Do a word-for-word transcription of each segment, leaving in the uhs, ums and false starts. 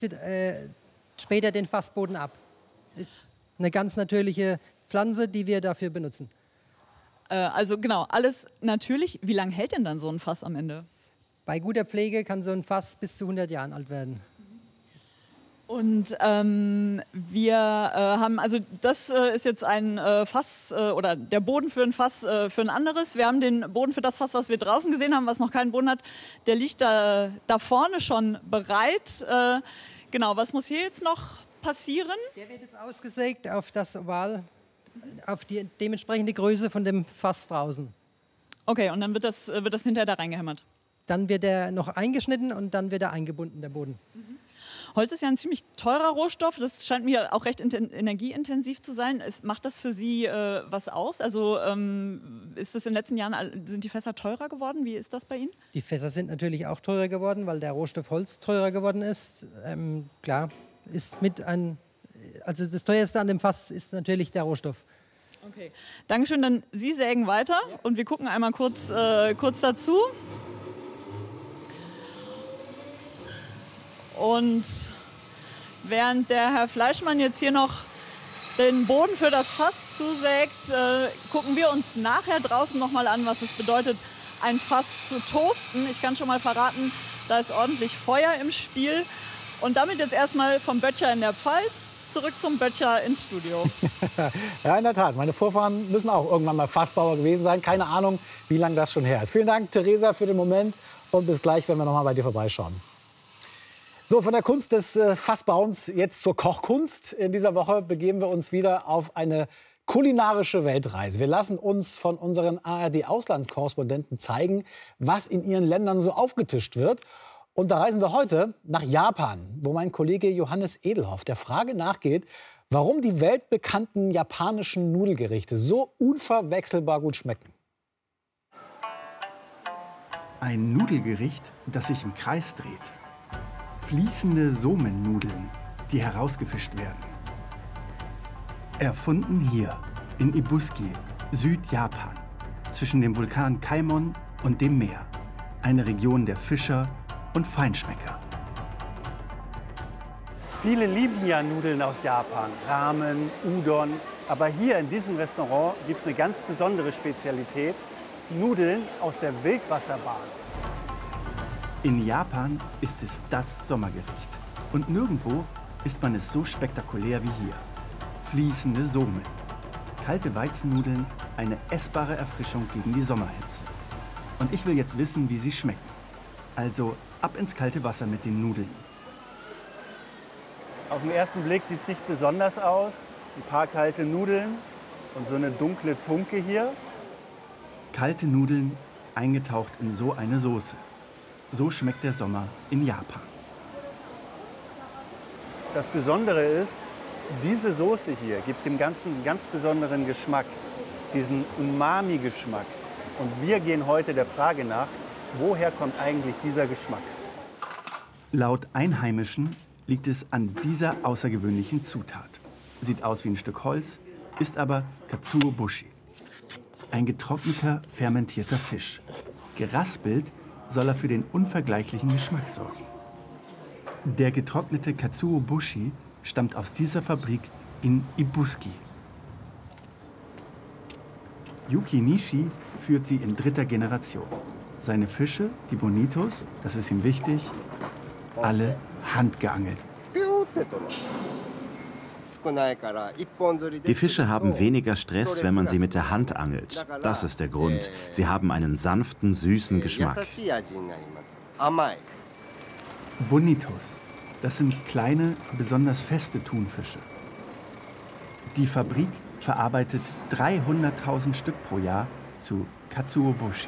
Äh, später den Fassboden ab. Ist eine ganz natürliche Pflanze, die wir dafür benutzen. Äh, also genau, alles natürlich. Wie lange hält denn dann so ein Fass am Ende? Bei guter Pflege kann so ein Fass bis zu hundert Jahren alt werden. Und ähm, wir äh, haben, also das äh, ist jetzt ein äh, Fass äh, oder der Boden für ein Fass äh, für ein anderes. Wir haben den Boden für das Fass, was wir draußen gesehen haben, was noch keinen Boden hat. Der liegt da, da vorne schon bereit. Äh, genau, was muss hier jetzt noch passieren? Der wird jetzt ausgesägt auf das Oval, auf die dementsprechende Größe von dem Fass draußen. Okay, und dann wird das, wird das hinterher da reingehämmert? Dann wird er noch eingeschnitten und dann wird er eingebunden, der Boden. Mhm. Holz ist ja ein ziemlich teurer Rohstoff. Das scheint mir auch recht energieintensiv zu sein. Es, macht das für Sie äh, was aus? Also ähm, ist es in den letzten Jahren, sind die Fässer teurer geworden? Wie ist das bei Ihnen? Die Fässer sind natürlich auch teurer geworden, weil der Rohstoff Holz teurer geworden ist. Ähm, klar, ist mit ein, also das teuerste an dem Fass ist natürlich der Rohstoff. Okay, Dankeschön. Dann Sie sägen weiter und wir gucken einmal kurz, äh, kurz dazu. Und während der Herr Fleischmann jetzt hier noch den Boden für das Fass zusägt, äh, gucken wir uns nachher draußen noch mal an, was es bedeutet, ein Fass zu toasten. Ich kann schon mal verraten, da ist ordentlich Feuer im Spiel. Und damit jetzt erstmal vom Böttcher in der Pfalz zurück zum Böttcher ins Studio. Ja, in der Tat. Meine Vorfahren müssen auch irgendwann mal Fassbauer gewesen sein. Keine Ahnung, wie lange das schon her ist. Vielen Dank, Theresa, für den Moment. Und bis gleich, wenn wir noch mal bei dir vorbeischauen. So, von der Kunst des äh, Fassbauens jetzt zur Kochkunst. In dieser Woche begeben wir uns wieder auf eine kulinarische Weltreise. Wir lassen uns von unseren A R D-Auslandskorrespondenten zeigen, was in ihren Ländern so aufgetischt wird. Und da reisen wir heute nach Japan, wo mein Kollege Johannes Edelhoff der Frage nachgeht, warum die weltbekannten japanischen Nudelgerichte so unverwechselbar gut schmecken. Ein Nudelgericht, das sich im Kreis dreht. Fließende Somen-Nudeln, die herausgefischt werden. Erfunden hier, in Ibuski, Südjapan, zwischen dem Vulkan Kaimon und dem Meer. Eine Region der Fischer und Feinschmecker. Viele lieben ja Nudeln aus Japan, Ramen, Udon. Aber hier in diesem Restaurant gibt es eine ganz besondere Spezialität, Nudeln aus der Wildwasserbahn. In Japan ist es das Sommergericht. Und nirgendwo isst man es so spektakulär wie hier. Fließende Somen. Kalte Weizennudeln, eine essbare Erfrischung gegen die Sommerhitze. Und ich will jetzt wissen, wie sie schmecken. Also ab ins kalte Wasser mit den Nudeln. Auf den ersten Blick sieht es nicht besonders aus. Ein paar kalte Nudeln und so eine dunkle Tunke hier. Kalte Nudeln eingetaucht in so eine Soße. So schmeckt der Sommer in Japan. Das Besondere ist, diese Soße hier gibt dem Ganzen einen ganz besonderen Geschmack, diesen Umami-Geschmack. Und wir gehen heute der Frage nach, woher kommt eigentlich dieser Geschmack? Laut Einheimischen liegt es an dieser außergewöhnlichen Zutat. Sieht aus wie ein Stück Holz, ist aber Katsuobushi. Ein getrockneter, fermentierter Fisch. Geraspelt soll er für den unvergleichlichen Geschmack sorgen. Der getrocknete Katsuobushi stammt aus dieser Fabrik in Ibuski. Yuki Nishi führt sie in dritter Generation. Seine Fische, die Bonitos, das ist ihm wichtig, alle handgeangelt. Die Fische haben weniger Stress, wenn man sie mit der Hand angelt. Das ist der Grund. Sie haben einen sanften, süßen Geschmack. Bonitos, das sind kleine, besonders feste Thunfische. Die Fabrik verarbeitet dreihunderttausend Stück pro Jahr zu Katsuobushi.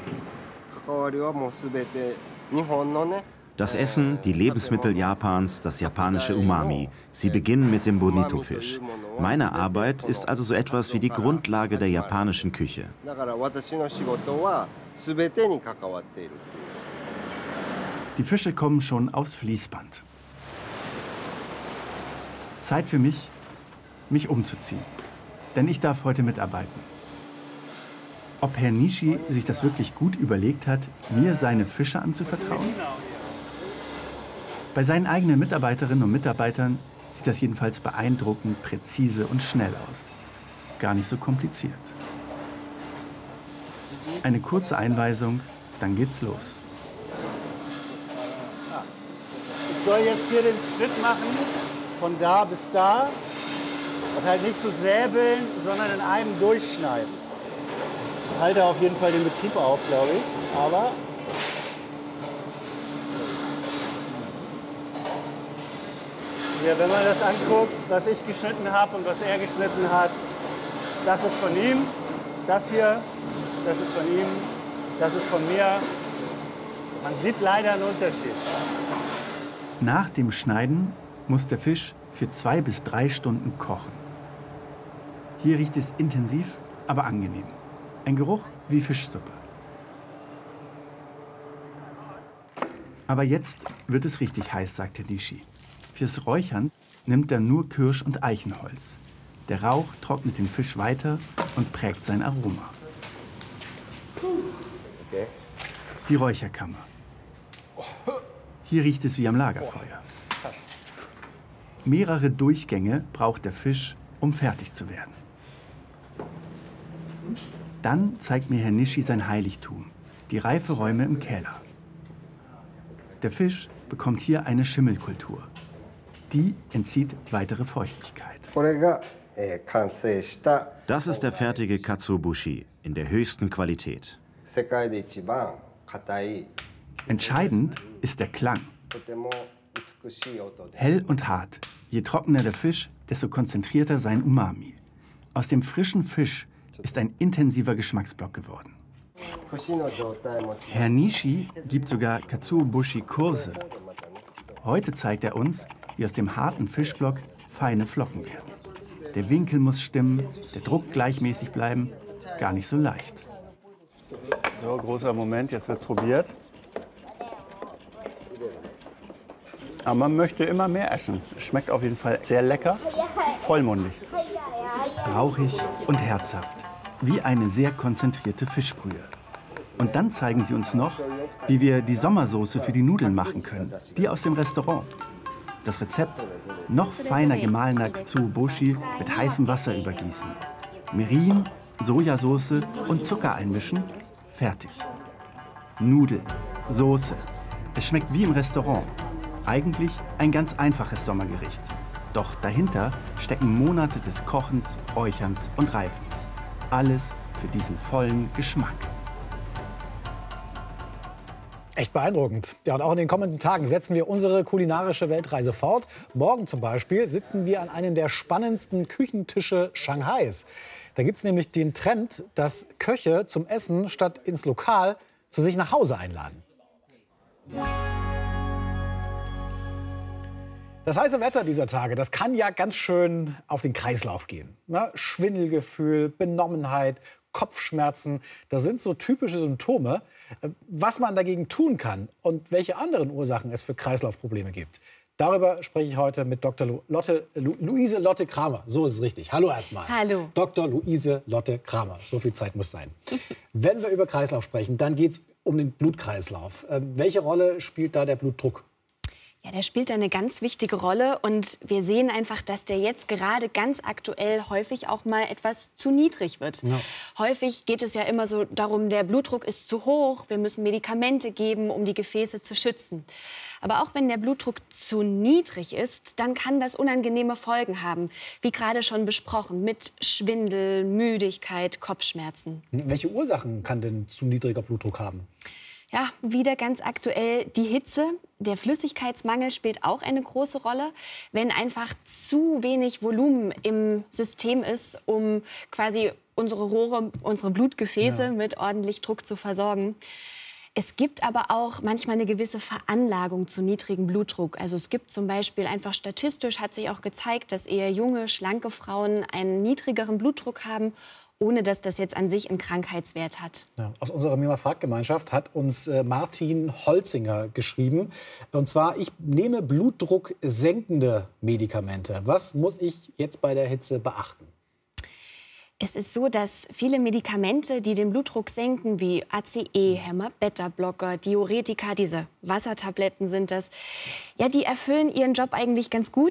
Das Essen, die Lebensmittel Japans, das japanische Umami. Sie beginnen mit dem Bonito-Fisch. Meine Arbeit ist also so etwas wie die Grundlage der japanischen Küche. Die Fische kommen schon aufs Fließband. Zeit für mich, mich umzuziehen. Denn ich darf heute mitarbeiten. Ob Herr Nishi sich das wirklich gut überlegt hat, mir seine Fische anzuvertrauen? Bei seinen eigenen Mitarbeiterinnen und Mitarbeitern sieht das jedenfalls beeindruckend, präzise und schnell aus. Gar nicht so kompliziert. Eine kurze Einweisung, dann geht's los. Ich soll jetzt hier den Schritt machen, von da bis da. Und halt nicht so säbeln, sondern in einem durchschneiden. Ich halte auf jeden Fall den Betrieb auf, glaube ich. Aber hier, wenn man das anguckt, was ich geschnitten habe und was er geschnitten hat, das ist von ihm. Das hier, das ist von ihm. Das ist von mir. Man sieht leider einen Unterschied. Nach dem Schneiden muss der Fisch für zwei bis drei Stunden kochen. Hier riecht es intensiv, aber angenehm. Ein Geruch wie Fischsuppe. Aber jetzt wird es richtig heiß, sagte Nishi. Fürs Räuchern nimmt er nur Kirsch- und Eichenholz. Der Rauch trocknet den Fisch weiter und prägt sein Aroma. Die Räucherkammer. Hier riecht es wie am Lagerfeuer. Mehrere Durchgänge braucht der Fisch, um fertig zu werden. Dann zeigt mir Herr Nishi sein Heiligtum, die Reiferäume im Keller. Der Fisch bekommt hier eine Schimmelkultur. Die entzieht weitere Feuchtigkeit. Das ist der fertige Katsuobushi in der höchsten Qualität. Entscheidend ist der Klang. Hell und hart. Je trockener der Fisch, desto konzentrierter sein Umami. Aus dem frischen Fisch ist ein intensiver Geschmacksblock geworden. Herr Nishi gibt sogar Katsuobushi-Kurse. Heute zeigt er uns, wie aus dem harten Fischblock feine Flocken werden. Der Winkel muss stimmen, der Druck gleichmäßig bleiben. Gar nicht so leicht. So, großer Moment, jetzt wird probiert. Aber man möchte immer mehr essen. Schmeckt auf jeden Fall sehr lecker, vollmundig. Rauchig und herzhaft, wie eine sehr konzentrierte Fischbrühe. Und dann zeigen sie uns noch, wie wir die Sommersoße für die Nudeln machen können, die aus dem Restaurant. Das Rezept: noch feiner gemahlener Katsuobushi mit heißem Wasser übergießen, Mirin, Sojasauce und Zucker einmischen, fertig. Nudeln, Soße. Es schmeckt wie im Restaurant. Eigentlich ein ganz einfaches Sommergericht. Doch dahinter stecken Monate des Kochens, Räucherns und Reifens. Alles für diesen vollen Geschmack. Echt beeindruckend. Ja, und auch in den kommenden Tagen setzen wir unsere kulinarische Weltreise fort. Morgen zum Beispiel sitzen wir an einem der spannendsten Küchentische Shanghais. Da gibt es nämlich den Trend, dass Köche zum Essen statt ins Lokal zu sich nach Hause einladen. Das heiße Wetter dieser Tage, das kann ja ganz schön auf den Kreislauf gehen. Na, Schwindelgefühl, Benommenheit, Kopfschmerzen, das sind so typische Symptome. Was man dagegen tun kann und welche anderen Ursachen es für Kreislaufprobleme gibt, darüber spreche ich heute mit Doktor Lotte, Lu, Luise Lotte Kramer. So ist es richtig. Hallo erstmal. Hallo. Doktor Luise Lotte Kramer. So viel Zeit muss sein. Wenn wir über Kreislauf sprechen, dann geht es um den Blutkreislauf. Äh, welche Rolle spielt da der Blutdruck? Ja, der spielt eine ganz wichtige Rolle und wir sehen einfach, dass der jetzt gerade ganz aktuell häufig auch mal etwas zu niedrig wird. Ja. Häufig geht es ja immer so darum, der Blutdruck ist zu hoch, wir müssen Medikamente geben, um die Gefäße zu schützen. Aber auch wenn der Blutdruck zu niedrig ist, dann kann das unangenehme Folgen haben, wie gerade schon besprochen, mit Schwindel, Müdigkeit, Kopfschmerzen. Welche Ursachen kann denn zu niedriger Blutdruck haben? Ja, wieder ganz aktuell die Hitze. Der Flüssigkeitsmangel spielt auch eine große Rolle. Wenn einfach zu wenig Volumen im System ist, um quasi unsere Rohre, unsere Blutgefäße ja. mit ordentlich Druck zu versorgen. Es gibt aber auch manchmal eine gewisse Veranlagung zu niedrigem Blutdruck. Also es gibt zum Beispiel einfach statistisch, hat sich auch gezeigt, dass eher junge, schlanke Frauen einen niedrigeren Blutdruck haben, ohne dass das jetzt an sich einen Krankheitswert hat. Ja, aus unserer Mima-Frag-Gemeinschaft hat uns äh, Martin Holzinger geschrieben. Und zwar, ich nehme blutdrucksenkende Medikamente. Was muss ich jetzt bei der Hitze beachten? Es ist so, dass viele Medikamente, die den Blutdruck senken, wie A C E-Hämmer, Beta-Blocker, Diuretika, diese Wassertabletten sind das, ja, die erfüllen ihren Job eigentlich ganz gut.